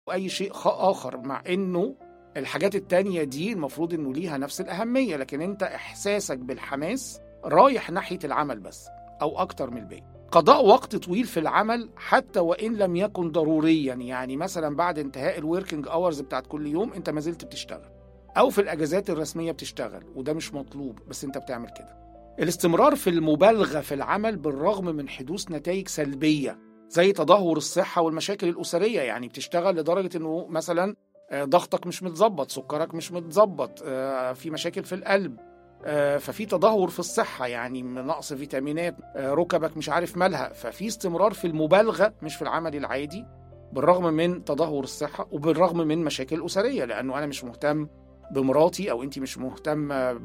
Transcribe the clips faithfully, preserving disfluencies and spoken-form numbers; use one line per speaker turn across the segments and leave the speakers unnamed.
أي شيء آخر، مع إنه الحاجات التانية دي المفروض إنه ليها نفس الأهمية، لكن أنت إحساسك بالحماس رايح ناحية العمل بس أو أكتر من الباقي. قضاء وقت طويل في العمل حتى وإن لم يكن ضروريا، يعني مثلا بعد انتهاء الوركينج أورز بتاعت كل يوم أنت ما زلت بتشتغل، أو في الأجازات الرسمية بتشتغل، وده مش مطلوب بس أنت بتعمل كده. الاستمرار في المبالغة في العمل بالرغم من حدوث نتائج سلبية زي تدهور الصحة والمشاكل الأسرية، يعني بتشتغل لدرجة أنه مثلا ضغطك مش متظبط، سكرك مش متظبط، في مشاكل في القلب، ففي تدهور في الصحة، يعني نقص فيتامينات، ركبك مش عارف مالها. ففي استمرار في المبالغة مش في العمل العادي بالرغم من تدهور الصحة وبالرغم من مشاكل أسرية، لأنه أنا مش مهتم بمراتي، أو أنت مش مهتم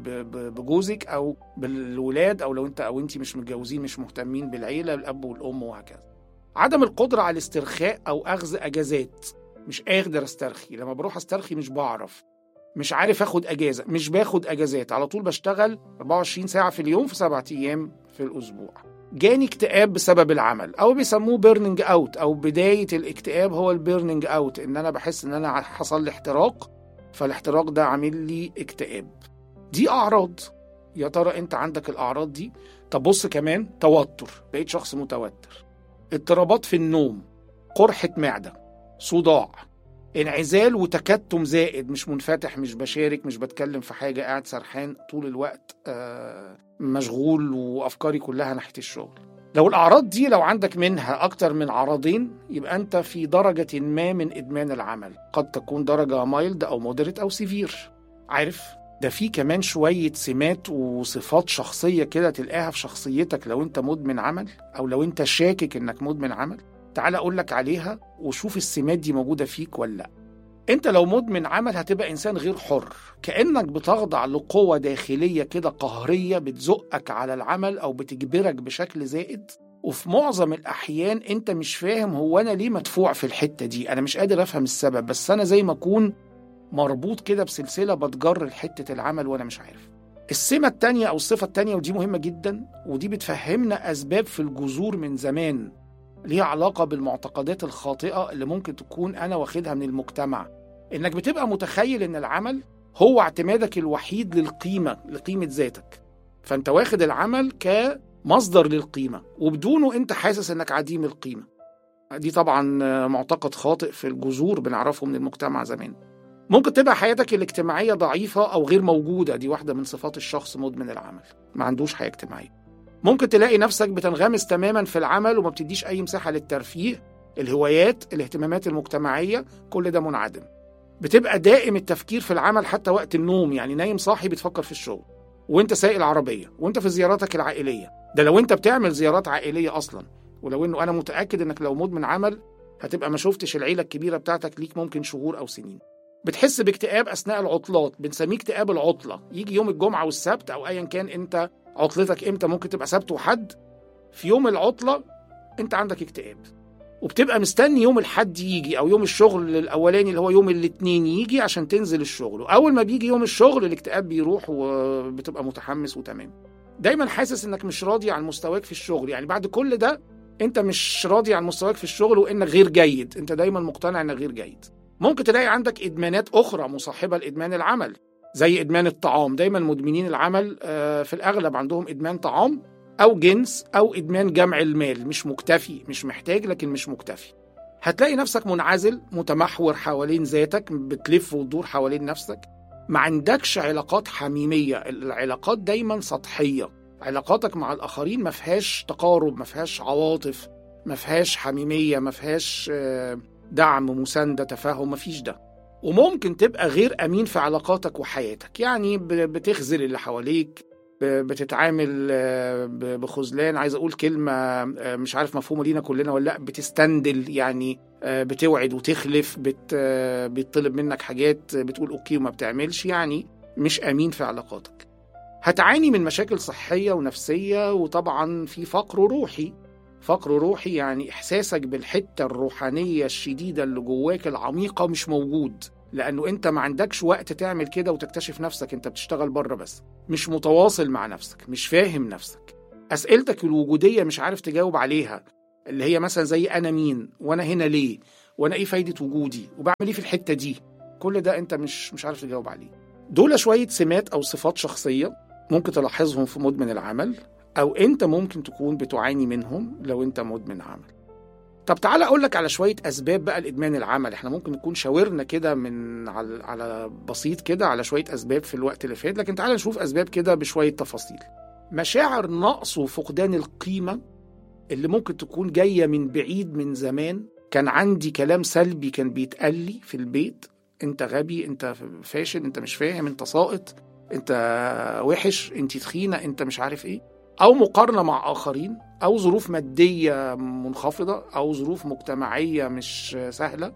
بجوزك أو بالولاد، أو لو أنت أو أنت مش متجوزين مش مهتمين بالعيلة، الأب والأم وهكذا. عدم القدرة على الاسترخاء أو أخذ أجازات، مش قادر استرخي، لما بروح استرخي مش بعرف، مش عارف اخد اجازه، مش باخد اجازات، على طول بشتغل أربعة وعشرين ساعه في اليوم في سبعة ايام في الاسبوع. جاني اكتئاب بسبب العمل، او بيسموه بيرنينج اوت، او بدايه الاكتئاب هو البيرنينج اوت، ان انا بحس ان انا حصل لي احتراق، فالاحتراق ده عامل لي اكتئاب. دي اعراض. يا ترى انت عندك الاعراض دي؟ طب بص كمان، توتر، بقيت شخص متوتر، اضطرابات في النوم، قرحه معده، صداع، انعزال وتكتم زائد، مش منفتح، مش بشارك، مش بتكلم في حاجة، قاعد سرحان طول الوقت، آه مشغول وأفكاري كلها ناحية الشغل. لو الأعراض دي لو عندك منها أكتر من عرضين يبقى أنت في درجة ما من إدمان العمل، قد تكون درجة مايلد أو مودريت أو سيفير. عارف ده في كمان شوية سمات وصفات شخصية كده تلقاها في شخصيتك لو أنت مدمن عمل، أو لو أنت شاكك أنك مدمن عمل. تعال أقول لك عليها وشوف السمات دي موجودة فيك ولا لا. أنت لو مدمن عمل هتبقى إنسان غير حر، كأنك بتخضع لقوة داخلية كده قهرية بتزقك على العمل أو بتجبرك بشكل زائد، وفي معظم الأحيان أنت مش فاهم هو أنا ليه مدفوع في الحتة دي، أنا مش قادر أفهم السبب، بس أنا زي ما أكون مربوط كده بسلسلة بتجر لحتة العمل وأنا مش عارف. السمة التانية أو الصفة التانية، ودي مهمة جدا، ودي بتفهمنا أسباب في الجذور من زمان ليها علاقة بالمعتقدات الخاطئة اللي ممكن تكون أنا واخدها من المجتمع. إنك بتبقى متخيل إن العمل هو اعتمادك الوحيد للقيمة، لقيمة ذاتك، فأنت واخد العمل كمصدر للقيمة، وبدونه أنت حاسس إنك عديم القيمة. دي طبعا معتقد خاطئ في الجذور بنعرفه من المجتمع زمان. ممكن تبقى حياتك الاجتماعية ضعيفة أو غير موجودة، دي واحدة من صفات الشخص مدمن العمل، ما عندوش حياة اجتماعية. ممكن تلاقي نفسك بتنغمس تماما في العمل وما بتديش أي مساحة للترفيه، الهوايات، الاهتمامات المجتمعية، كل ده منعدم. بتبقى دائم التفكير في العمل حتى وقت النوم، يعني نايم صاحي بتفكر في الشغل، وانت سايق العربية، وانت في زياراتك العائلية، ده لو انت بتعمل زيارات عائلية أصلا، ولو انه أنا متأكد انك لو مدمن عمل هتبقى ما شفتش العيلة الكبيرة بتاعتك ليك ممكن شهور أو سنين. بتحس باكتئاب أثناء العطلات، بنسميه اكتئاب العطلة، يجي يوم الجمعة والسبت أو أيا كان انت عطلتك امتى، ممكن تبقى سبت وحد، في يوم العطلة انت عندك اكتئاب، وبتبقى مستني يوم الحد يجي او يوم الشغل الاولاني اللي هو يوم الاثنين يجي عشان تنزل الشغل، واول ما بيجي يوم الشغل الاكتئاب بيروح وبتبقى متحمس وتمام. دايما حاسس انك مش راضي عن مستواك في الشغل، يعني بعد كل ده انت مش راضي عن مستواك في الشغل وانك غير جيد، انت دايما مقتنع انك غير جيد. ممكن تلاقي عندك ادمانات اخرى مصاحبة لادمان العمل، زي ادمان الطعام. دايما مدمنين العمل في الاغلب عندهم ادمان طعام أو جنس أو إدمان جمع المال، مش مكتفي، مش محتاج لكن مش مكتفي. هتلاقي نفسك منعزل، متمحور حوالين ذاتك، بتلف وتدور حوالين نفسك، ما عندكش علاقات حميمية، العلاقات دايما سطحية، علاقاتك مع الآخرين ما فيهاش تقارب، ما فيهاش عواطف، ما فيهاش حميمية، ما فيهاش دعم، مساندة، تفاهم، ما فيش ده. وممكن تبقى غير أمين في علاقاتك وحياتك، يعني بتخذل اللي حواليك، بتتعامل بخذلان، عايز أقول كلمة مش عارف مفهومة لينا كلنا ولا لأ، بتستندل، يعني بتوعد وتخلف، بت بيطلب منك حاجات بتقول أوكي وما بتعملش، يعني مش أمين في علاقاتك. هتعاني من مشاكل صحية ونفسية، وطبعا في فقر روحي. فقر روحي يعني إحساسك بالحتة الروحانية الشديدة اللي جواك العميقة مش موجود، لأنه أنت ما عندكش وقت تعمل كده وتكتشف نفسك، أنت بتشتغل بره بس، مش متواصل مع نفسك، مش فاهم نفسك، أسئلتك الوجودية مش عارف تجاوب عليها، اللي هي مثلا زي أنا مين، وأنا هنا ليه، وانا ايه فايده وجودي، وبعمل ايه في الحته دي. كل ده انت مش مش عارف تجاوب عليه. دول شويه سمات او صفات شخصيه ممكن تلاحظهم في مدمن العمل، او انت ممكن تكون بتعاني منهم لو انت مدمن عمل. طب تعالى اقول لك على شويه اسباب بقى لادمان العمل. احنا ممكن نكون شاورنا كده من على على بسيط كده على شويه اسباب في الوقت اللي فات، لكن تعالى نشوف اسباب كده بشويه تفاصيل. مشاعر نقص وفقدان القيمه اللي ممكن تكون جايه من بعيد، من زمان كان عندي كلام سلبي كان بيتقال لي في البيت: انت غبي، انت فاشل، انت مش فاهم، انت ساقط، انت وحش، انت تخينه، انت مش عارف ايه. او مقارنه مع اخرين، او ظروف ماديه منخفضه، او ظروف مجتمعيه مش سهله.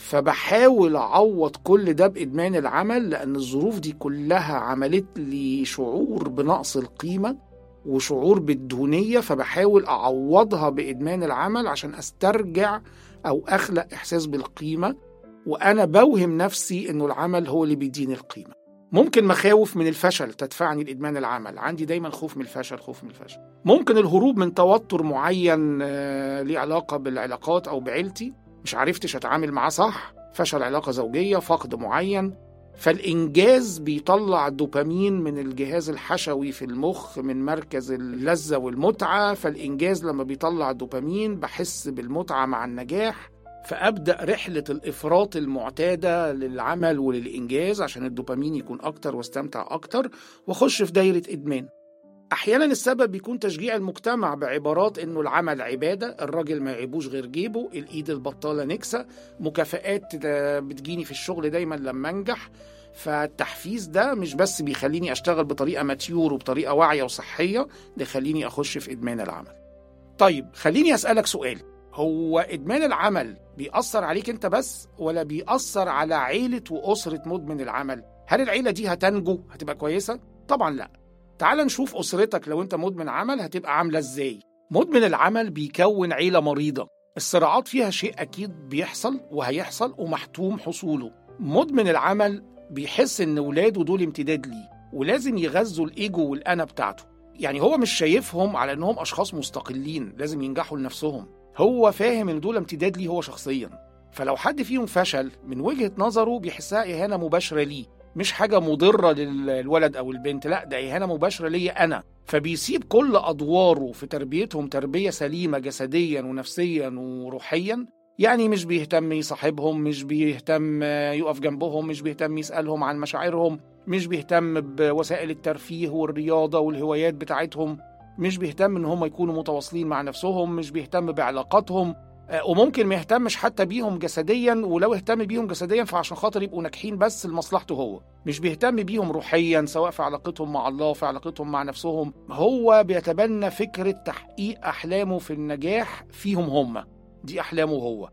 فبحاول اعوض كل ده بادمان العمل، لان الظروف دي كلها عملت لي شعور بنقص القيمه وشعور بالدونيه، فبحاول اعوضها بادمان العمل عشان استرجع او اخلق احساس بالقيمه، وانا بوهم نفسي انه العمل هو اللي بيديني القيمه. ممكن مخاوف من الفشل تدفعني لإدمان العمل، عندي دايما خوف من الفشل خوف من الفشل. ممكن الهروب من توتر معين آه ليه علاقة بالعلاقات أو بعيلتي، مش عرفتش أتعامل معاه صح، فشل علاقة زوجية، فقد معين. فالإنجاز بيطلع الدوبامين من الجهاز الحشوي في المخ، من مركز اللذة والمتعة. فالإنجاز لما بيطلع الدوبامين بحس بالمتعة مع النجاح، فأبدأ رحلة الإفراط المعتادة للعمل وللإنجاز عشان الدوبامين يكون أكتر واستمتع أكتر، وأخش في دايرة إدمان. أحيانا السبب بيكون تشجيع المجتمع بعبارات إنه العمل عبادة، الراجل ما يعيبوش غير جيبه، الإيد البطالة نكسة، مكافآت بتجيني في الشغل دايما لما أنجح. فالتحفيز ده مش بس بيخليني أشتغل بطريقة ماتيور وبطريقة واعية وصحية، ده يخليني أخش في إدمان العمل. طيب خليني أسألك سؤال: هو إدمان العمل بيأثر عليك أنت بس، ولا بيأثر على عيلة وأسرة مدمن العمل؟ هل العيلة دي هتنجو هتبقى كويسة؟ طبعا لا. تعال نشوف أسرتك لو أنت مدمن عمل هتبقى عاملة إزاي. مدمن العمل بيكون عيلة مريضة، الصراعات فيها شيء أكيد بيحصل وهيحصل ومحتوم حصوله. مدمن العمل بيحس إن ولاده دول امتداد ليه، ولازم يغذوا الإيجو والأنا بتاعته. يعني هو مش شايفهم على إنهم أشخاص مستقلين لازم ينجحوا لنفسهم، هو فاهم ان دول امتداد ليه هو شخصيا. فلو حد فيهم فشل من وجهة نظره بيحسها إهانة مباشرة ليه، مش حاجة مضرة للولد أو البنت، لا ده إهانة مباشرة ليه أنا. فبيسيب كل أدواره في تربيتهم تربية سليمة جسديا ونفسيا وروحيا. يعني مش بيهتم يصاحبهم، مش بيهتم يقف جنبهم، مش بيهتم يسألهم عن مشاعرهم، مش بيهتم بوسائل الترفيه والرياضة والهوايات بتاعتهم، مش بيهتم ان هم يكونوا متواصلين مع نفسهم، مش بيهتم بعلاقاتهم، وممكن ما يهتمش حتى بيهم جسديا، ولو اهتم بيهم جسديا فعشان خاطر يبقوا ناجحين بس لمصلحته هو. مش بيهتم بيهم روحيا، سواء في علاقتهم مع الله في علاقتهم مع نفسهم. هو بيتبنى فكرة تحقيق أحلامه في النجاح فيهم هم، دي أحلامه هو،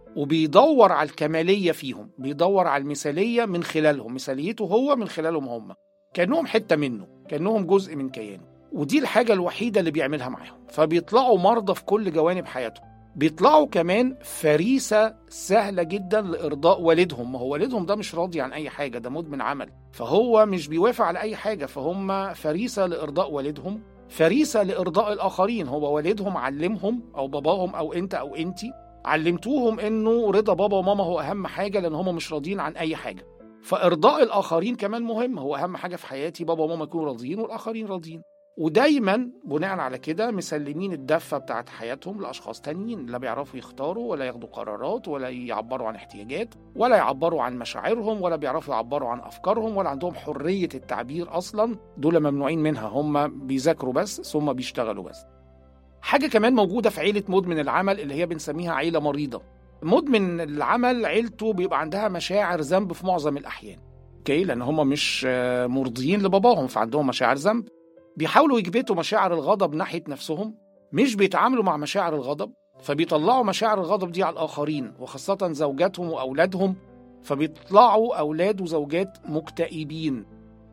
وبيدور على الكمالية فيهم، بيدور على المثالية من خلالهم، مثاليته هو من خلالهم هم، كأنهم حتة منه، كأنهم جزء من كيانه. ودي الحاجة الوحيدة اللي بيعملها معاهم. فبيطلعوا مرضى في كل جوانب حياتهم. بيطلعوا كمان فريسة سهلة جدا لإرضاء والدهم. ما هو والدهم ده مش راضي عن أي حاجة، ده مدمن عمل، فهو مش بيوافق على أي حاجة، فهم فريسة لإرضاء والدهم، فريسة لإرضاء الآخرين. هو والدهم علمهم، أو باباهم أو أنت أو أنتي علمتوهم إنه رضا بابا وماما هو أهم حاجة، لأن هم مش راضيين عن أي حاجة. فإرضاء الآخرين كمان مهم، هو أهم حاجة في حياتي بابا وماما يكونوا راضيين والآخرين راضيين. ودايما بناء على كده مسلمين الدفة بتاعت حياتهم لأشخاص تانيين، لا بيعرفوا يختاروا ولا ياخدوا قرارات ولا يعبروا عن احتياجات ولا يعبروا عن مشاعرهم ولا بيعرفوا يعبروا عن أفكارهم ولا عندهم حرية التعبير أصلا. دول ممنوعين منها، هم بيذاكروا بس ثم بيشتغلوا بس. حاجة كمان موجودة في عيلة مدمن العمل اللي هي بنسميها عيلة مريضة. مدمن العمل عيلته بيبقى عندها مشاعر ذنب في معظم الأحيان، اوكي، لأن هم مش مرضيين لباباهم فعندهم مشاعر ذنب. بيحاولوا يكبتوا مشاعر الغضب ناحية نفسهم، مش بيتعاملوا مع مشاعر الغضب، فبيطلعوا مشاعر الغضب دي على الآخرين وخاصة زوجاتهم وأولادهم. فبيطلعوا أولاد وزوجات مكتئبين.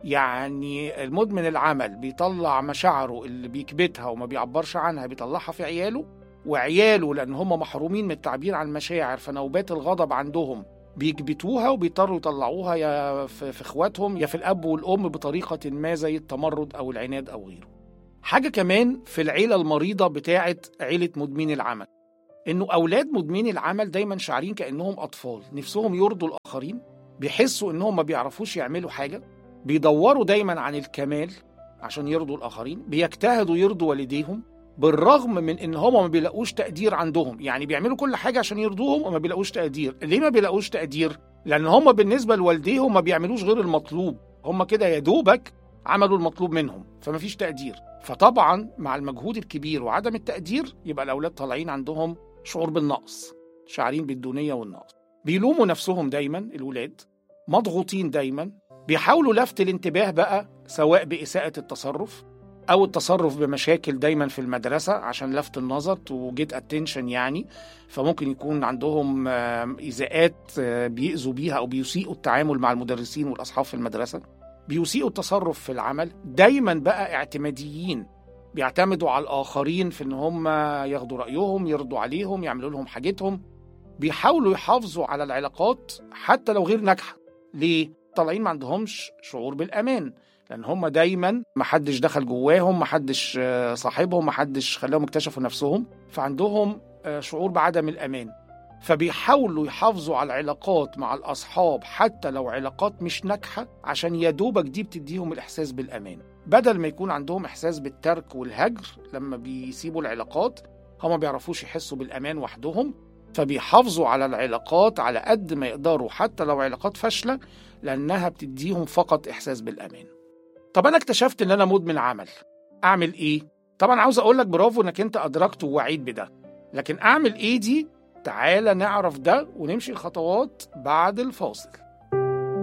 يعني المدمن العمل بيطلع مشاعره اللي بيكبتها وما بيعبرش عنها بيطلعها في عياله، وعياله لأن هم محرومين من التعبير عن المشاعر فنوبات الغضب عندهم بيكبتوها وبيضطروا يطلعوها يا في اخواتهم يا في الأب والأم بطريقة ما زي التمرد أو العناد أو غيره. حاجة كمان في العيلة المريضة بتاعت عيلة مدمنين العمل، إنه أولاد مدمني العمل دايما شعرين كأنهم أطفال، نفسهم يرضوا الآخرين، بيحسوا إنهم ما بيعرفوش يعملوا حاجة، بيدوروا دايما عن الكمال عشان يرضوا الآخرين، بيجتهدوا يرضوا والديهم بالرغم من إن هم ما بيلاقوش تقدير عندهم. يعني بيعملوا كل حاجة عشان يرضوهم وما بيلاقوش تقدير. ليه ما بيلاقوش تقدير؟ لأن هم بالنسبة لوالديهم ما بيعملوش غير المطلوب، هم كده يا دوبك عملوا المطلوب منهم، فما فيش تقدير. فطبعا مع المجهود الكبير وعدم التقدير يبقى الأولاد طالعين عندهم شعور بالنقص، شعرين بالدونية والنقص، بيلوموا نفسهم دايما الولاد، مضغوطين دايما، بيحاولوا لفت الانتباه بقى سواء بإساءة التصرف أو التصرف بمشاكل دايما في المدرسة عشان لفت النظر تو جيت اتنشن يعني. فممكن يكون عندهم إيذاءات بيأذوا بيها أو بيسيئوا التعامل مع المدرسين والأصحاب في المدرسة، بيسيئوا التصرف في العمل، دايما بقى اعتماديين، بيعتمدوا على الآخرين في إن هم ياخدوا رأيهم، يرضوا عليهم، يعملوا لهم حاجتهم، بيحاولوا يحافظوا على العلاقات حتى لو غير ناجحة. ليه؟ طالعين ما عندهمش شعور بالأمان، لأن هم دايما محدش دخل جواهم، محدش صاحبهم، محدش خلاهم اكتشفوا نفسهم، فعندهم شعور بعدم الأمان، فبيحاولوا يحافظوا على العلاقات مع الأصحاب حتى لو علاقات مش ناجحة عشان يدوبك دي بتديهم الإحساس بالأمان، بدل ما يكون عندهم إحساس بالترك والهجر. لما بيسيبوا العلاقات هم بيعرفوش يحسوا بالأمان وحدهم، فبيحافظوا على العلاقات على قد ما يقدروا حتى لو علاقات فاشلة، لأنها بتديهم فقط إحساس بالأمان. طب أنا اكتشفت إن أنا مدمن عمل، أعمل إيه؟ طبعا عاوز أقولك برافو إنك أنت أدركت ووعيت بده، لكن أعمل إيه دي؟ تعالى نعرف ده ونمشي الخطوات بعد الفاصل.